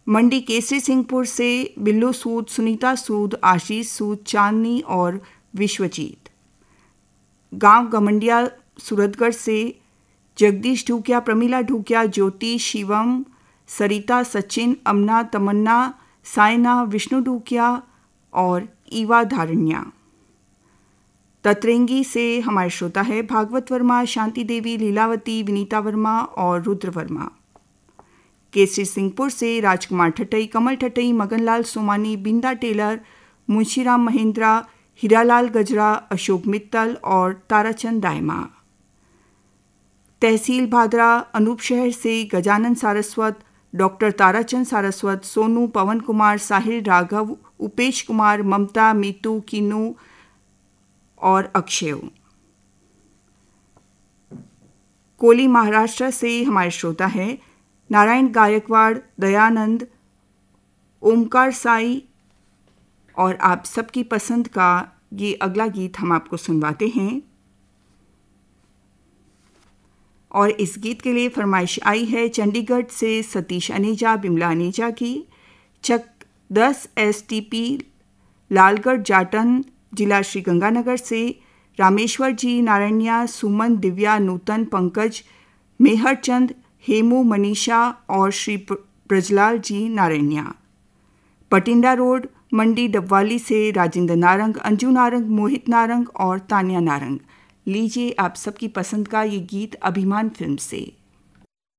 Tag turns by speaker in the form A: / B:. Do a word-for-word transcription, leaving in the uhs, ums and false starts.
A: मंडी केसरी सिंहपुर से बिल्लू सूद, सुनीता सूद, आशीष सूद, चांदनी और विश्वजीत। गांव गमंडिया सूरतगढ़ से जगदीश ढूकिया, प्रमीला ढूकिया, ज्योति, शिवम, सरिता, सचिन, अमना, तमन्ना, सायना, विष्णु ढूकिया और ईवा धारण्या। ततरेंगी से हमारे श्रोता है भागवत वर्मा, शांति देवी, लीलावती, विनीता वर्मा और रुद्र वर्मा। केसरी सिंहपुर से राजकुमार ठटई, कमल ठटई, मगनलाल सोमानी, बिंदा टेलर, मुंशीराम महेंद्रा, हीरालाल गजरा, अशोक मित्तल और ताराचंद दायमा। तहसील भादरा अनूप शहर से गजानन सारस्वत, डॉक्टर ताराचंद सारस्वत, सोनू, पवन कुमार, साहिल, राघव, उपेश कुमार, ममता, मीतू, किन्नू और अक्षय। कोली महाराष्ट्र से हमारे श्रोता है नारायण गायकवाड़, दयानंद, ओमकार साई और आप सबकी पसंद का ये अगला गीत हम आपको सुनवाते हैं। और इस गीत के लिए फरमाइश आई है चंडीगढ़ से सतीश अनेजा, बिमला अनेजा की। चक दस एस टी पी लालगढ़ जाटन, जिला श्री गंगानगर से रामेश्वर जी, नारायणिया, सुमन, दिव्या, नूतन, पंकज, मेहरचंद, हेमू, मनीषा और श्री ब्रजलाल जी नारायणिया। पटिंडा रोड मंडी डबवाली से राजेंद्र नारंग, अंजू नारंग, मोहित नारंग और तान्या नारंग। लीजिए आप सबकी पसंद का ये गीत अभिमान फिल्म से।